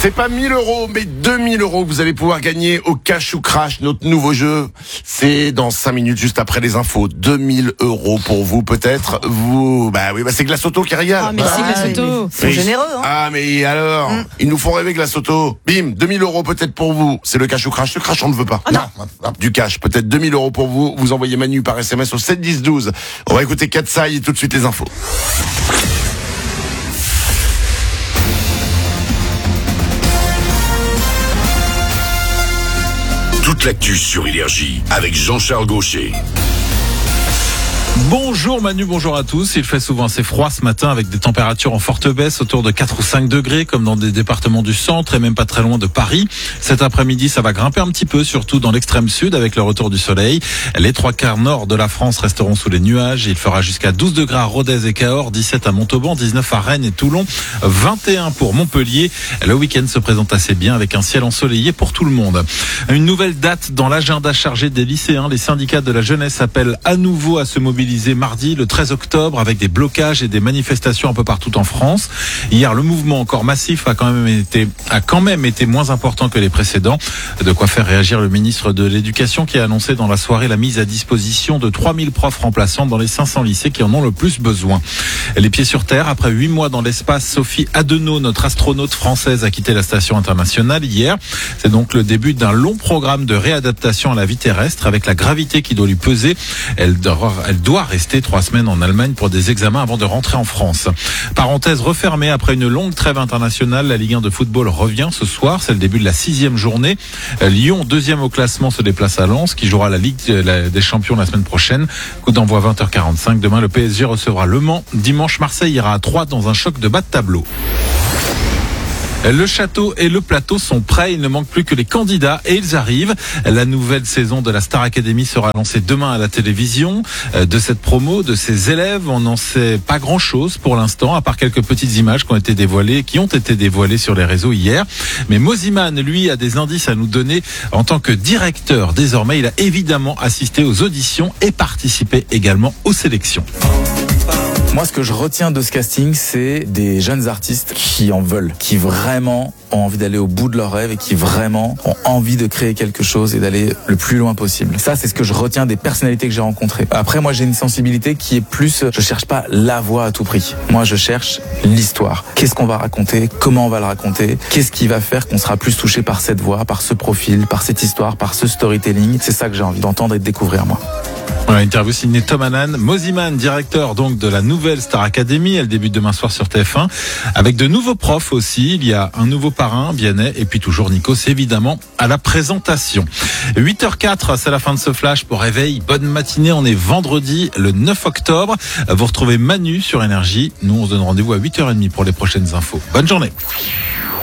C'est pas 1000 €, mais 2000 € que vous allez pouvoir gagner au Cash ou Crash, notre nouveau jeu. C'est dans 5 minutes, juste après les infos. 2000 € pour vous, peut-être. Vous, c'est Glace Auto qui régale. Ah, merci Glace Auto. Ils sont généreux, hein. Ah, mais alors, ils nous font rêver, Glace Auto. Bim, 2000 € peut-être pour vous. C'est le Cash ou Crash. Le Crash, on ne veut pas. Ah, non. Du cash, peut-être 2000 € pour vous. Vous envoyez Manu par SMS au 7 10 12. On va écouter Katsai et tout de suite les infos. Toute l'actu sur Énergie avec Jean-Charles Gaucher. Bonjour Manu, bonjour à tous. Il fait souvent assez froid ce matin avec des températures en forte baisse autour de 4 ou 5 degrés comme dans des départements du centre et même pas très loin de Paris. Cet après-midi, ça va grimper un petit peu, surtout dans l'extrême sud avec le retour du soleil. Les 3/4 nord de la France resteront sous les nuages. Il fera jusqu'à 12 degrés à Rodez et Cahors, 17 à Montauban, 19 à Rennes et Toulon, 21 pour Montpellier. Le week-end se présente assez bien avec un ciel ensoleillé pour tout le monde. Une nouvelle date dans l'agenda chargé des lycéens. Les syndicats de la jeunesse appellent à nouveau à se mobiliser mardi, le 13 octobre, avec des blocages et des manifestations un peu partout en France. Hier, le mouvement encore massif a quand même été moins important que les précédents. De quoi faire réagir le ministre de l'Éducation qui a annoncé dans la soirée la mise à disposition de 3000 profs remplaçants dans les 500 lycées qui en ont le plus besoin. Les pieds sur terre, après 8 mois dans l'espace, Sophie Adenau, notre astronaute française, a quitté la station internationale hier. C'est donc le début d'un long programme de réadaptation à la vie terrestre avec la gravité qui doit lui peser. Elle doit rester 3 semaines en Allemagne pour des examens avant de rentrer en France. Parenthèse refermée, après une longue trêve internationale, la Ligue 1 de football revient ce soir. C'est le début de la 6e journée. Lyon, 2e au classement, se déplace à Lens, qui jouera la Ligue des Champions la semaine prochaine. Coup d'envoi 20h45. Demain, le PSG recevra Le Mans. Dimanche, Marseille ira à 3 dans un choc de bas de tableau. Le château et le plateau sont prêts, il ne manque plus que les candidats et ils arrivent. La nouvelle saison de la Star Academy sera lancée demain à la télévision. De cette promo, de ses élèves, on n'en sait pas grand-chose pour l'instant, à part quelques petites images qui ont été dévoilées sur les réseaux hier. Mais Moziman, lui, a des indices à nous donner. En tant que directeur, désormais, il a évidemment assisté aux auditions et participé également aux sélections. Moi, ce que je retiens de ce casting, c'est des jeunes artistes qui en veulent, qui vraiment ont envie d'aller au bout de leurs rêves et qui vraiment ont envie de créer quelque chose et d'aller le plus loin possible. Ça, c'est ce que je retiens des personnalités que j'ai rencontrées. Après, moi, j'ai une sensibilité qui est plus, je cherche pas la voix à tout prix. Moi, je cherche l'histoire. Qu'est-ce qu'on va raconter? Comment on va le raconter? Qu'est-ce qui va faire qu'on sera plus touché par cette voix, par ce profil, par cette histoire, par ce storytelling? C'est ça que j'ai envie d'entendre et de découvrir, moi. Voilà, interview signée Tom Hannan. Moziman, directeur donc de la nouvelle Star Academy. Elle débute demain soir sur TF1 avec de nouveaux profs aussi. Il y a un nouveau parrain, Vianney, et puis toujours Nikos évidemment à la présentation. 8h04, c'est la fin de ce flash pour réveil. Bonne matinée, on est vendredi le 9 octobre. Vous retrouvez Manu sur Énergie. Nous, on se donne rendez-vous à 8h30 pour les prochaines infos. Bonne journée.